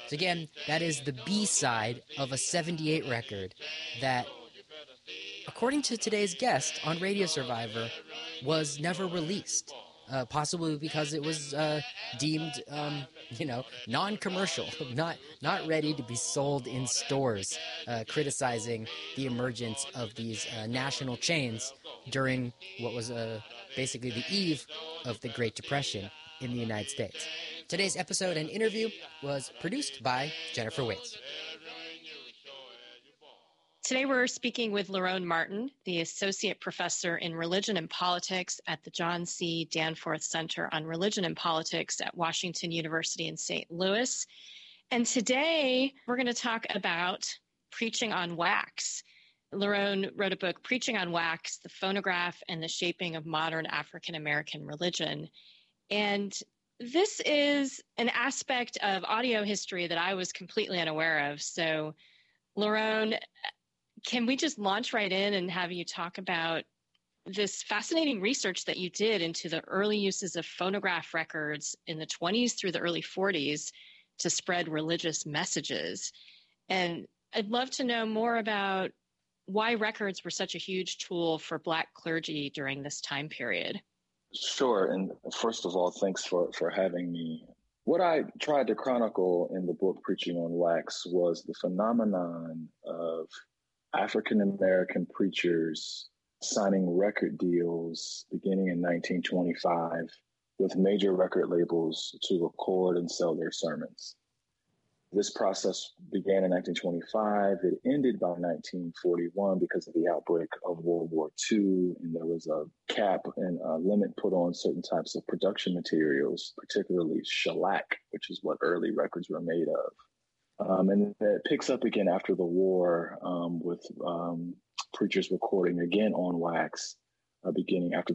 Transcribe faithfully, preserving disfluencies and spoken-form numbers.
So again, that is the B-side of a seventy-eight record that, according to today's guest on Radio Survivor, was never released. Uh, possibly because it was uh, deemed, um, you know, non-commercial, not not ready to be sold in stores, uh, criticizing the emergence of these uh, national chains during what was uh, basically the eve of the Great Depression in the United States. Today's episode and interview was produced by Jennifer Waits. Today we're speaking with Lerone Martin, the Associate Professor in Religion and Politics at the John C. Danforth Center on Religion and Politics at Washington University in Saint Louis. And today we're going to talk about preaching on wax. Lerone wrote a book, Preaching on Wax, The Phonograph and the Shaping of Modern African American Religion. And this is an aspect of audio history that I was completely unaware of. So, Lerone, can we just launch right in and have you talk about this fascinating research that you did into the early uses of phonograph records in the twenties through the early forties to spread religious messages? And I'd love to know more about why records were such a huge tool for Black clergy during this time period. Sure. And first of all, thanks for, for having me. What I tried to chronicle in the book Preaching on Wax was the phenomenon of African-American preachers signing record deals beginning in nineteen twenty-five with major record labels to record and sell their sermons. This process began in nineteen twenty-five. It ended by nineteen forty-one because of the outbreak of World War Two, and there was a cap and a limit put on certain types of production materials, particularly shellac, which is what early records were made of. Um, and it picks up again after the war um, with um, preachers recording again on wax, uh, beginning after